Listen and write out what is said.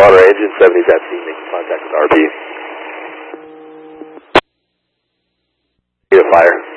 Monterey engine 70's at sea, making contact with RP. Need a fire.